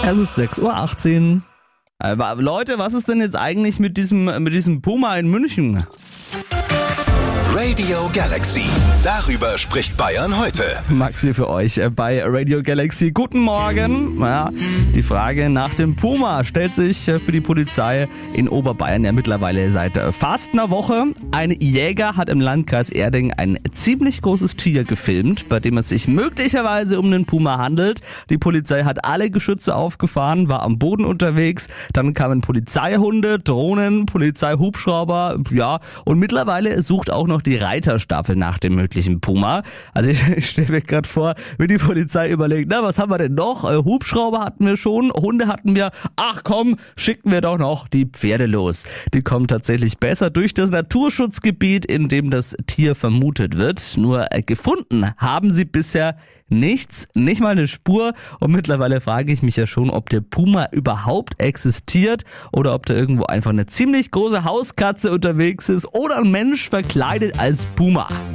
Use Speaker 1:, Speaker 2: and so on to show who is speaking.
Speaker 1: Es ist 6:18 Uhr. Aber Leute, was ist denn jetzt eigentlich mit diesem Puma in München?
Speaker 2: Radio Galaxy. Darüber spricht Bayern heute.
Speaker 1: Max hier für euch bei Radio Galaxy. Guten Morgen. Ja, die Frage nach dem Puma stellt sich für die Polizei in Oberbayern ja mittlerweile seit fast einer Woche. Ein Jäger hat im Landkreis Erding ein ziemlich großes Tier gefilmt, bei dem es sich möglicherweise um einen Puma handelt. Die Polizei hat alle Geschütze aufgefahren, war am Boden unterwegs. Dann kamen Polizeihunde, Drohnen, Polizeihubschrauber, ja, und mittlerweile sucht auch noch die Reiterstaffel nach dem möglichen Puma. Also ich stelle mir gerade vor, wie die Polizei überlegt, na, was haben wir denn noch? Hubschrauber hatten wir schon, Hunde hatten wir. Ach komm, schicken wir doch noch die Pferde los. Die kommen tatsächlich besser durch das Naturschutzgebiet, in dem das Tier vermutet wird. Nur gefunden haben sie bisher nichts, nicht mal eine Spur. Und mittlerweile frage ich mich ja schon, ob der Puma überhaupt existiert oder ob da irgendwo einfach eine ziemlich große Hauskatze unterwegs ist oder ein Mensch verkleidet als Puma.